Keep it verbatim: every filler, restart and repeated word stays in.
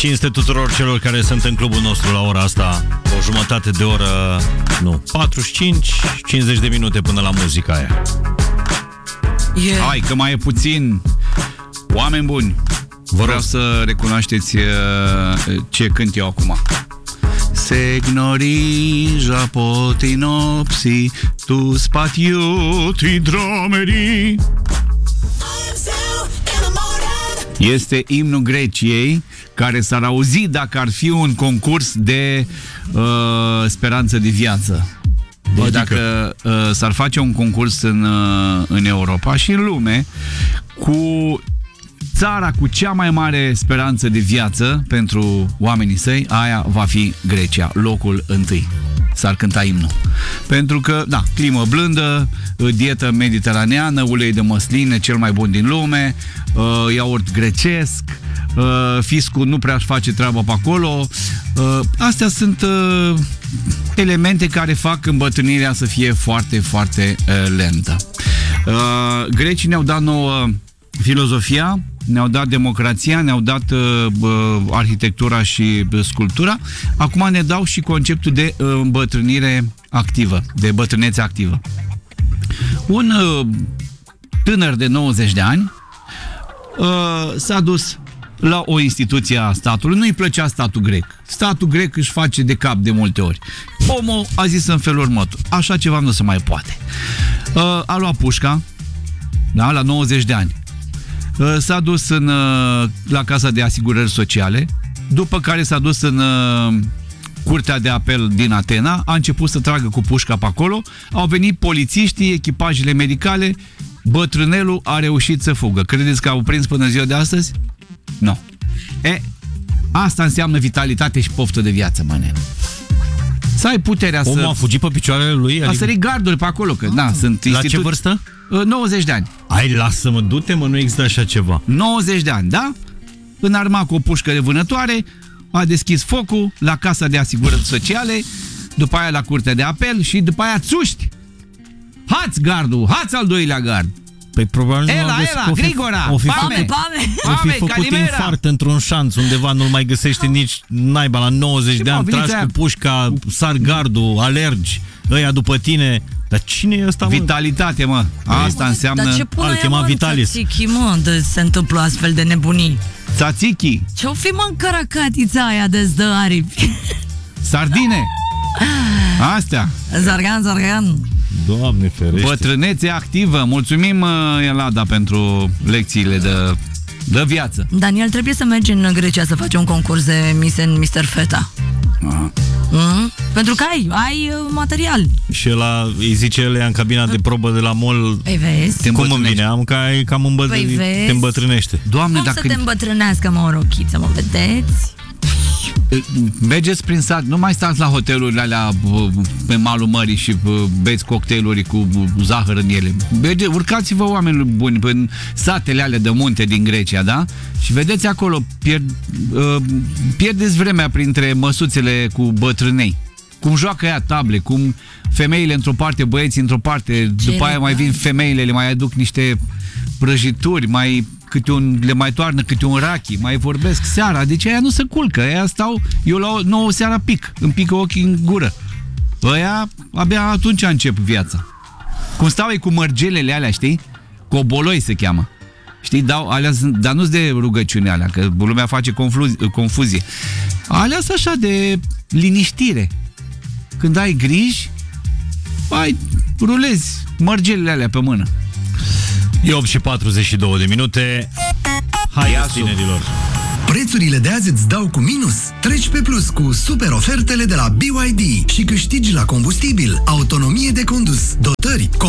Cinste tuturor celor care sunt în clubul nostru la ora asta. O jumătate de oră, nu, patruzeci și cinci cincizeci de minute până la muzica aia. Yeah. Hai, că mai e puțin. Oameni buni, vreau să recunoașteți ce cânt eu acum. Se ignorija potinopsi, tu spatiuti dromeri. Este imnul Greciei, care s-ar auzi dacă ar fi un concurs de uh, speranță de viață. Deci adică... dacă uh, s-ar face un concurs în, uh, în Europa și în lume cu țara cu cea mai mare speranță de viață pentru oamenii săi, aia va fi Grecia, locul întâi. S-ar cânta imnul. Pentru că, da, climă blândă, dietă mediteraneană, ulei de măsline, cel mai bun din lume, uh, iaurt grecesc, uh, fiscul nu prea își face treaba pe acolo. Uh, astea sunt uh, elemente care fac îmbătrânirea să fie foarte, foarte uh, lentă. Uh, grecii ne-au dat nouă filozofia, ne-au dat democrația, ne-au dat uh, uh, arhitectura și uh, sculptura. Acum ne dau și conceptul de uh, îmbătrânire activă, de bătrânețe activă. Un uh, tânăr de nouăzeci de ani uh, s-a dus la o instituție a statului. Nu-i plăcea statul grec. Statul grec își face de cap de multe ori. Omul a zis în felul următor: așa ceva nu se mai poate. Uh, a luat pușca, da, la nouăzeci de ani. S-a dus în, la Casa de Asigurări Sociale, după care s-a dus în Curtea de Apel din Atena, a început să tragă cu pușca pe acolo, au venit polițiștii, echipajele medicale, bătrânelul a reușit să fugă. Credeți că au prins până ziua de astăzi? Nu. E, asta înseamnă vitalitate și poftă de viață, măne. Să ai puterea Omul să... Omul a fugit pe picioarele lui? A adică... sărit garduri pe acolo, că, ah, da, sunt la institut... ce vârstă? nouăzeci de ani. Hai, lasă-mă, du-te, mă, nu există așa ceva. nouăzeci de ani, da? Înarmat cu o pușcă de vânătoare, a deschis focul la Casa de Asigurări Sociale, după aia la Curtea de Apel și după aia țuști! Hați gardul, hați al doilea gard! Păi probabil Ela, nu am Ela, Grigora, o fi, pame, pame, pame, o fi făcut Calimera. infart într-un șanț undeva, nu-l mai găsește nici naiba la nouăzeci de ani, tragi cu pușca, sar gardul, alergi, ăia după tine. Dar cine e ăsta, mă? Vitalitate, mă. Asta înseamnă... Dar ce pune Al chema Vitalis. Tzatziki, mă, de se întâmplă astfel de nebunii? Tzatziki. Ce-o fi, mă, în caracatița aia de-ți dă aripi? Sardine. Astea. Zargan, zargan. Doamne ferește. Bătrânețe activă. Mulțumim, Elada, pentru lecțiile de, de viață. Daniel, trebuie să mergi în Grecia să faci un concurs de Miss and mister Feta. Aha. Mm? Pentru că ai, ai uh, material. Și ăla îi zice ele în cabina de probă de la mall. Păi vezi? Cum îmi vine? Am ca, cam îmbătrânește. Păi te îmbătrânește. Doamne, Cum dacă... să te îmbătrânească, mă, o rochiță, mă vedeți? Mergeți prin sat, nu mai stați la hotelurile alea pe malul mării și beți cocktailuri cu zahăr în ele. Merge, urcați-vă, oameni buni, în satele alea de munte din Grecia, da? Și vedeți acolo, pierd, uh, pierdeți vremea printre măsuțele cu bătrânei. Cum joacă ea table, cum femeile într-o parte, băieții într-o parte, ce după aia mai vin femeile, le mai aduc niște prăjituri, mai câte un, le mai toarnă câte un rachi, mai vorbesc seara, deci aia nu se culcă, aia stau, eu la nouă seara pic, îmi pică ochii în gură. Aia abia atunci încep viața. Cum stau ei cu mărgelele alea, știi? Coboloi se cheamă. Știi, dau, alea sunt, dar nu-s de rugăciune alea, că lumea face confuzie, confuzie. Alea sunt așa de liniștire. Când ai griji, ai, rulezi mărgelele alea pe mână. E opt și patruzeci și două de minute. Hai, tinerilor! Prețurile de azi îți dau cu minus. Treci pe plus cu super ofertele de la B Y D și câștigi la combustibil, autonomie de condus, dotări,